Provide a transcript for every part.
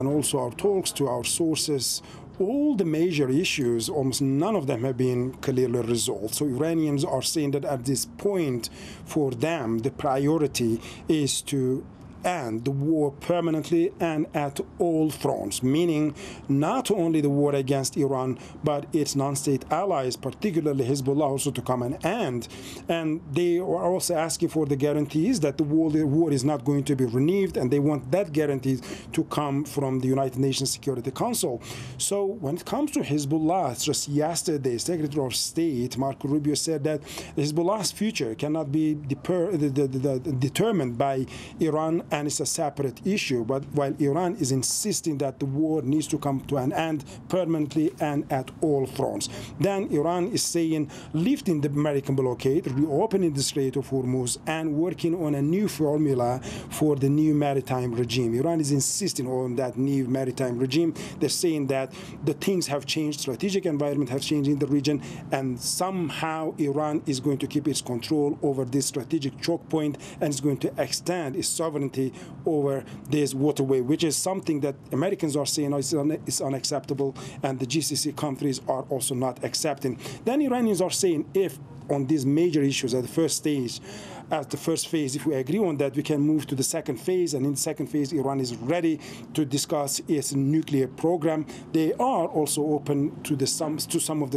And also our talks to our sources, all the major issues, almost none of them have been clearly resolved. So Iranians are saying that at this point, for them, the priority is to end the war permanently and at all fronts, meaning not only the war against Iran, but its non-state allies, particularly Hezbollah, also to come an end. And they are also asking for the guarantees that the war is not going to be renewed, and they want that guarantee to come from the United Nations Security Council. So when it comes to Hezbollah, just yesterday, Secretary of State Marco Rubio said that Hezbollah's future cannot be determined by Iran, and it's a separate issue. But while Iran is insisting that the war needs to come to an end permanently and at all fronts, then Iran is saying lifting the American blockade, reopening the Strait of Hormuz, and working on a new formula for the new maritime regime. Iran is insisting on that new maritime regime. They're saying that the things have changed, strategic environment has changed in the region, and somehow Iran is going to keep its control over this strategic choke point and is going to extend its sovereignty over this waterway, which is something that Americans are saying is unacceptable, and the GCC countries are also not accepting. Then Iranians are saying if on these major issues at the first stage, at the first phase, if we agree on that, we can move to the second phase. And in the second phase, Iran is ready to discuss its nuclear program. They are also open to some of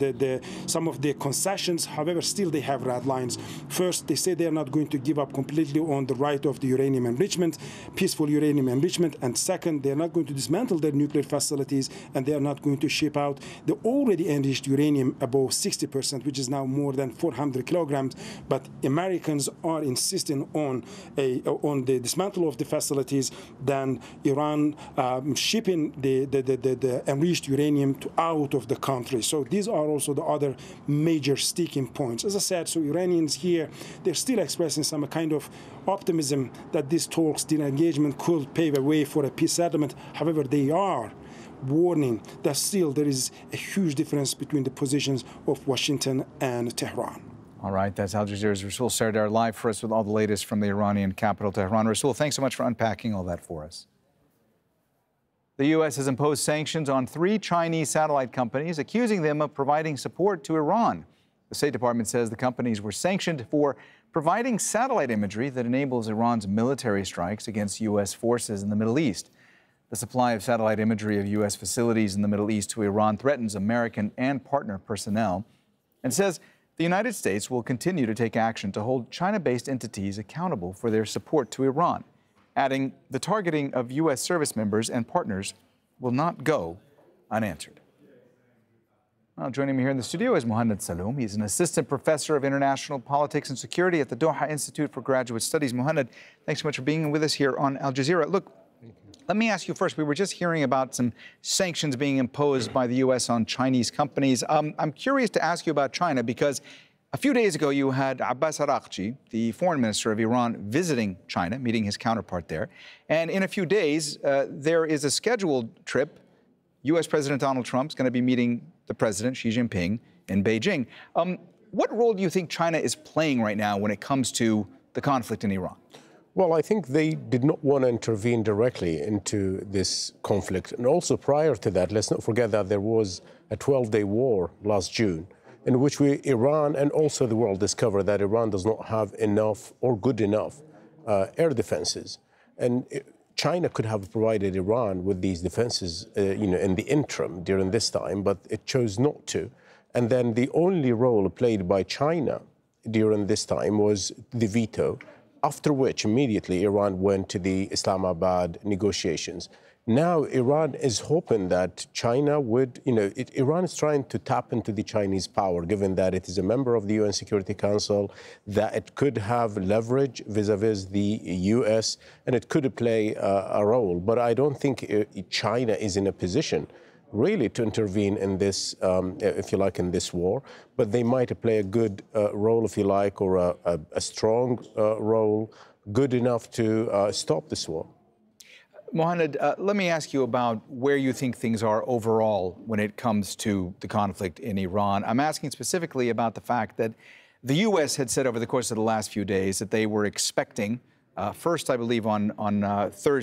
the concessions. However, still they have red lines. First, they say they are not going to give up completely on the right of the uranium enrichment, peaceful uranium enrichment. And second, they are not going to dismantle their nuclear facilities, and they are not going to ship out the already enriched uranium above 60%, which is now more than 400 kilograms. But Americans are insisting on the dismantle of the facilities, then Iran shipping the enriched uranium out of the country. So these are also the other major sticking points. As I said, so Iranians here, they're still expressing some kind of optimism that these talks, the engagement could pave a way for a peace settlement. However, they are warning that still there is a huge difference between the positions of Washington and Tehran. All right, that's Al Jazeera's Rasool Sardar live for us with all the latest from the Iranian capital, Tehran. Rasool, thanks so much for unpacking all that for us. The U.S. has imposed sanctions on 3 Chinese satellite companies, accusing them of providing support to Iran. The State Department says the companies were sanctioned for providing satellite imagery that enables Iran's military strikes against U.S. forces in the Middle East. The supply of satellite imagery of U.S. facilities in the Middle East to Iran threatens American and partner personnel, and says the United States will continue to take action to hold China-based entities accountable for their support to Iran, adding the targeting of U.S. service members and partners will not go unanswered. Well, joining me here in the studio is Muhannad Saloom. He's an assistant professor of international politics and security at the Doha Institute for Graduate Studies. Muhannad, thanks so much for being with us here on Al Jazeera. Look, let me ask you first, we were just hearing about some sanctions being imposed by the U.S. on Chinese companies. I'm curious to ask you about China because a few days ago you had Abbas Araghchi, the foreign minister of Iran, visiting China, meeting his counterpart there. And in a few days, there is a scheduled trip. U.S. President Donald Trump is going to be meeting the president, Xi Jinping, in Beijing. What role do you think China is playing right now when it comes to the conflict in Iran? Well, I think they did not want to intervene directly into this conflict. And also prior to that, let's not forget that there was a 12-day war last June in which Iran and also the world discovered that Iran does not have enough or good enough air defenses. And China could have provided Iran with these defenses, in the interim during this time, but it chose not to. And then the only role played by China during this time was the veto, after which immediately Iran went to the Islamabad negotiations. Now Iran is hoping that China would, Iran is trying to tap into the Chinese power, given that it is a member of the UN Security Council, that it could have leverage vis-a-vis the US, and it could play a role. But I don't think China is in a position really to intervene in this, if you like, in this war. But they might play a good role, if you like, or a strong role, good enough to stop this war. Muhannad, let me ask you about where you think things are overall when it comes to the conflict in Iran. I'm asking specifically about the fact that the U.S. had said over the course of the last few days that they were expecting, first, I believe, on Thursday,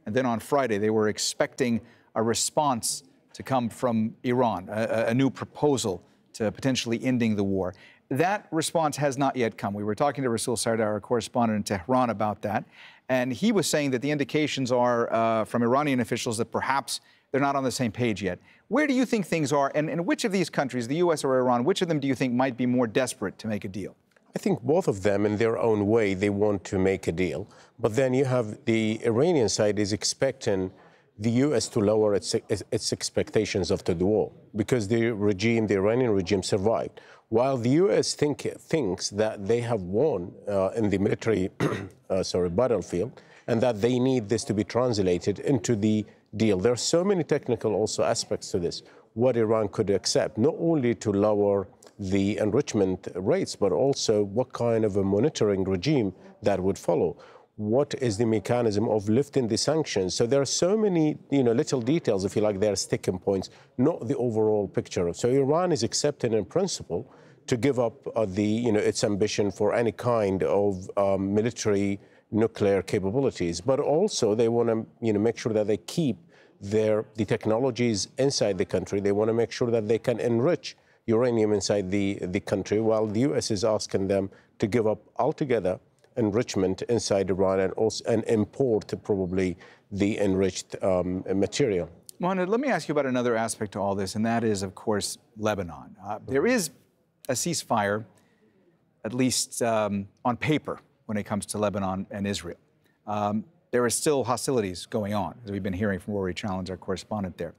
And then on Friday, they were expecting a response to come from Iran, a new proposal to potentially ending the war. That response has not yet come. We were talking to Rasool Sardar, our correspondent in Tehran, about that. And he was saying that the indications are from Iranian officials that perhaps they're not on the same page yet. Where do you think things are? And which of these countries, the U.S. or Iran, which of them do you think might be more desperate to make a deal? I think both of them, in their own way, they want to make a deal. But then you have the Iranian side is expecting the U.S. to lower its expectations after the war, because the Iranian regime survived. While the U.S. thinks that they have won in the military battlefield, and that they need this to be translated into the deal. There are so many technical also aspects to this, what Iran could accept, not only to lower the enrichment rates, but also what kind of a monitoring regime that would follow. What is the mechanism of lifting the sanctions? So there are so many, little details, if you like, there are sticking points, not the overall picture. So Iran is accepting in principle to give up its ambition for any kind of military nuclear capabilities, but also they want to, make sure that they keep the technologies inside the country. They want to make sure that they can enrich uranium inside the country, while the U.S. is asking them to give up altogether enrichment inside Iran and import probably the enriched material. Mohammad, let me ask you about another aspect to all this, and that is, of course, Lebanon. There is a ceasefire, at least on paper, when it comes to Lebanon and Israel. There are still hostilities going on, as we've been hearing from Rory Challenge, our correspondent there.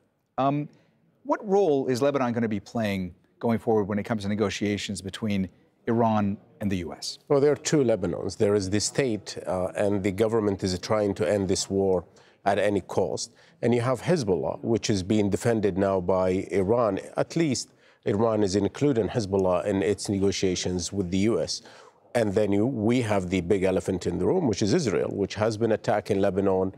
What role is Lebanon going to be playing going forward when it comes to negotiations between Iran and the U.S.? Well, there are two Lebanons. There is the state, and the government is trying to end this war at any cost. And you have Hezbollah, which is being defended now by Iran. At least Iran is including Hezbollah in its negotiations with the U.S. And then we have the big elephant in the room, which is Israel, which has been attacking Lebanon,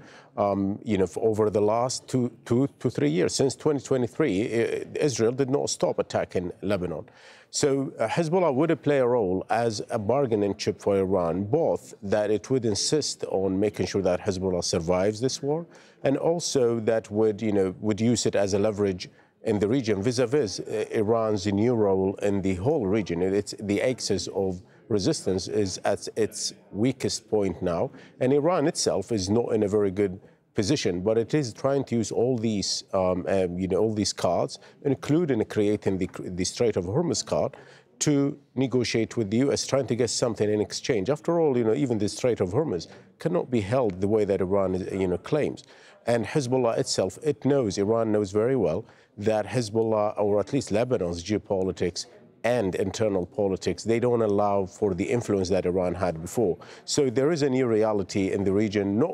for over the last two to 3 years. Since 2023, Israel did not stop attacking Lebanon. So Hezbollah would play a role as a bargaining chip for Iran, both that it would insist on making sure that Hezbollah survives this war, and also that would use it as a leverage in the region vis-a-vis Iran's new role in the whole region. It's the axis of resistance is at its weakest point now, and Iran itself is not in a very good position, but it is trying to use all these, all these cards, including creating the Strait of Hormuz card, to negotiate with the U.S., trying to get something in exchange. After all, even the Strait of Hormuz cannot be held the way that Iran, claims. And Hezbollah itself, Iran knows very well that Hezbollah, or at least Lebanon's geopolitics and internal politics, they don't allow for the influence that Iran had before. So there is a new reality in the region, not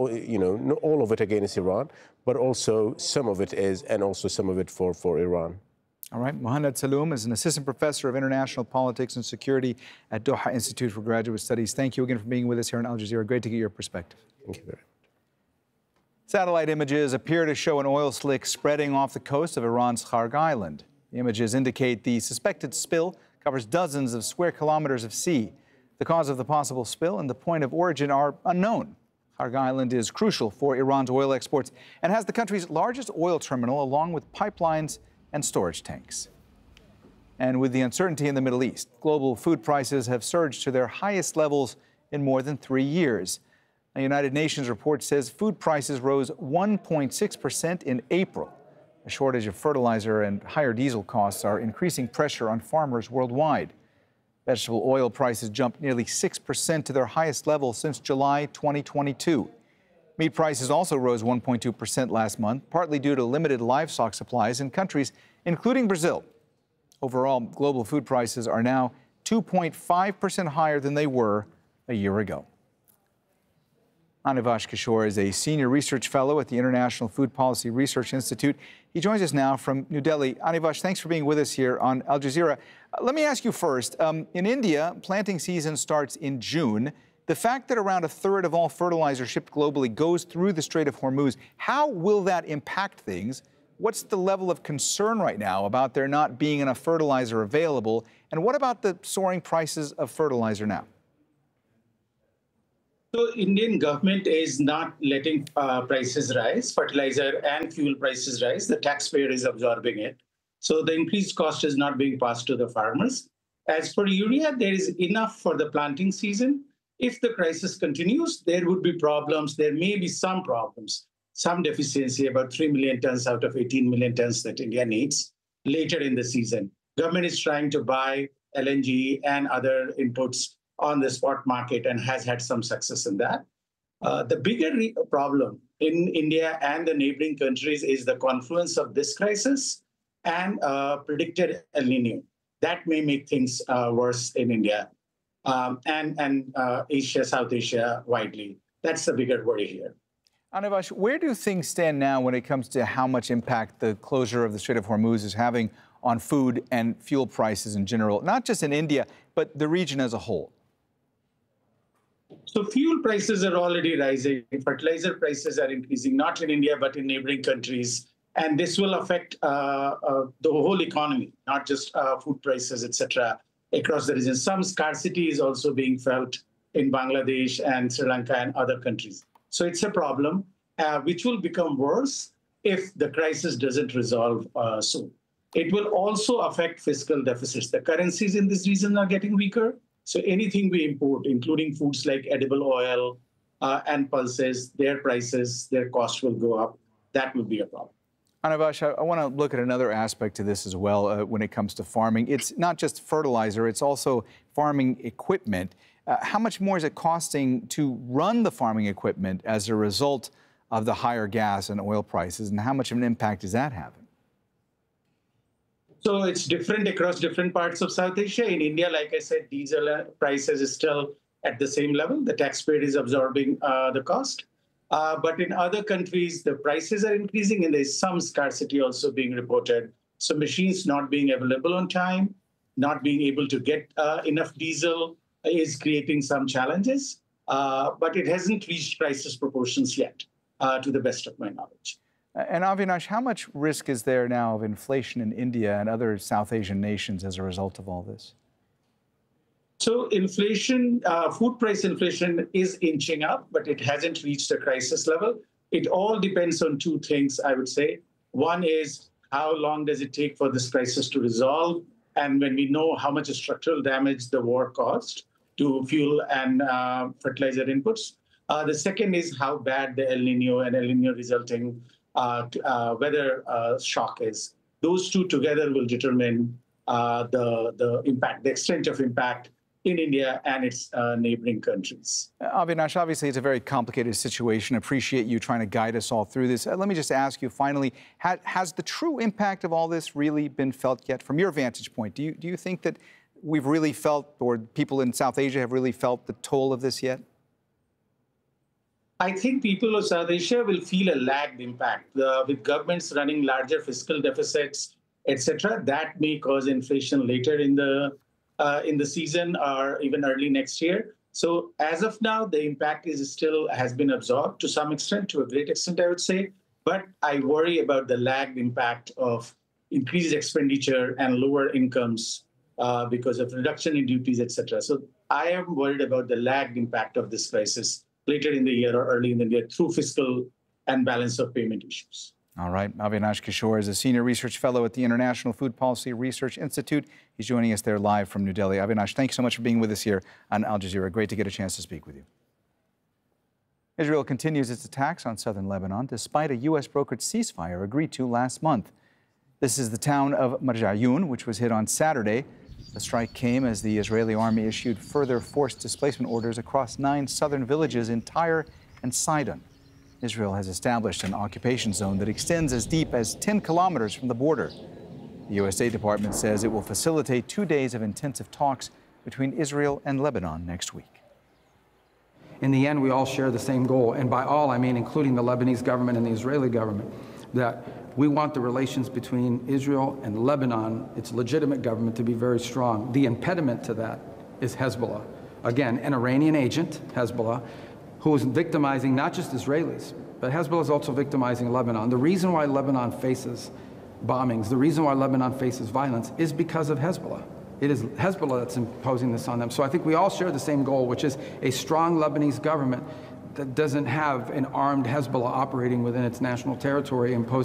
all of it against Iran, but also some of it is, and also some of it for Iran. All right. Mohammad Saloom is an assistant professor of international politics and security at Doha Institute for Graduate Studies. Thank you again for being with us here on Al Jazeera. Great to get your perspective. Thank you very much. Satellite images appear to show an oil slick spreading off the coast of Iran's Kharg Island. The images indicate the suspected spill covers dozens of square kilometers of sea. The cause of the possible spill and the point of origin are unknown. Kharg Island is crucial for Iran's oil exports and has the country's largest oil terminal, along with pipelines and storage tanks. And with the uncertainty in the Middle East, global food prices have surged to their highest levels in more than 3 years. A United Nations report says food prices rose 1.6% in April. A shortage of fertilizer and higher diesel costs are increasing pressure on farmers worldwide. Vegetable oil prices jumped nearly 6% to their highest level since July 2022. Meat prices also rose 1.2% last month, partly due to limited livestock supplies in countries, including Brazil. Overall, global food prices are now 2.5% higher than they were a year ago. Anivash Kishore is a senior research fellow at the International Food Policy Research Institute. He joins us now from New Delhi. Anivash, thanks for being with us here on Al Jazeera. Let me ask you first, in India, planting season starts in June. The fact that around a third of all fertilizer shipped globally goes through the Strait of Hormuz, how will that impact things? What's the level of concern right now about there not being enough fertilizer available? And what about the soaring prices of fertilizer now? So Indian government is not letting prices rise, fertilizer and fuel prices rise. The taxpayer is absorbing it. So the increased cost is not being passed to the farmers. As for urea, there is enough for the planting season. If the crisis continues, there would be problems. There may be some problems, some deficiency, about 3 million tons out of 18 million tons that India needs later in the season. Government is trying to buy LNG and other inputs on the spot market and has had some success in that. The bigger problem in India and the neighboring countries is the confluence of this crisis and predicted El Nino. That may make things worse in India and Asia, South Asia widely. That's the bigger worry here. Anirbanshu, where do things stand now when it comes to how much impact the closure of the Strait of Hormuz is having on food and fuel prices in general, not just in India, but the region as a whole? So fuel prices are already rising. Fertilizer prices are increasing, not in India, but in neighboring countries. And this will affect the whole economy, not just food prices, etc., across the region. Some scarcity is also being felt in Bangladesh and Sri Lanka and other countries. So it's a problem which will become worse if the crisis doesn't resolve soon. It will also affect fiscal deficits. The currencies in this region are getting weaker. So anything we import, including foods like edible oil and pulses, their prices, their cost will go up. That will be a problem. Anirbanshu, I want to look at another aspect to this as well when it comes to farming. It's not just fertilizer, it's also farming equipment. How much more is it costing to run the farming equipment as a result of the higher gas and oil prices, and how much of an impact is that having? So it's different across different parts of South Asia. In India, like I said, diesel prices is still at the same level. The taxpayer is absorbing the cost. But in other countries, the prices are increasing and there's some scarcity also being reported. So machines not being available on time, not being able to get enough diesel is creating some challenges. But it hasn't reached crisis proportions yet, to the best of my knowledge. And Avinash, how much risk is there now of inflation in India and other South Asian nations as a result of all this? So inflation, food price inflation is inching up, but it hasn't reached a crisis level. It all depends on two things, I would say. One is how long does it take for this crisis to resolve? And when we know how much structural damage the war caused to fuel and fertilizer inputs. The second is how bad the El Nino and El Nino resulting weather shock is. Those two together will determine the impact, the extent of impact in India and its neighboring countries. Avinash, obviously it's a very complicated situation. Appreciate you trying to guide us all through this. Let me just ask you finally, has the true impact of all this really been felt yet? From your vantage point, do you think that we've really felt, or people in South Asia have really felt the toll of this yet? I think people of South Asia will feel a lagged impact. With governments running larger fiscal deficits, etc., that may cause inflation later in the season or even early next year. So as of now, the impact has been absorbed to some extent, to a great extent, I would say. But I worry about the lagged impact of increased expenditure and lower incomes because of reduction in duties, etc. So I am worried about the lagged impact of this crisis later in the year or early in the year through fiscal and balance of payment issues. All right. Avinash Kishore is a senior research fellow at the International Food Policy Research Institute. He's joining us there live from New Delhi. Avinash, thanks so much for being with us here on Al Jazeera. Great to get a chance to speak with you. Israel continues its attacks on southern Lebanon despite a U.S. brokered ceasefire agreed to last month. This is the town of Marjayun, which was hit on Saturday. The strike came as the Israeli army issued further forced displacement orders across 9 southern villages in Tyre and Sidon. Israel has established an occupation zone that extends as deep as 10 kilometers from the border. The U.S. State Department says it will facilitate 2 days of intensive talks between Israel and Lebanon next week. In the end, we all share the same goal, and by all, I mean including the Lebanese government and the Israeli government, that we want the relations between Israel and Lebanon, its legitimate government, to be very strong. The impediment to that is Hezbollah. Again, an Iranian agent, Hezbollah, who is victimizing not just Israelis, but Hezbollah is also victimizing Lebanon. The reason why Lebanon faces bombings, the reason why Lebanon faces violence is because of Hezbollah. It is Hezbollah that's imposing this on them. So I think we all share the same goal, which is a strong Lebanese government that doesn't have an armed Hezbollah operating within its national territory imposing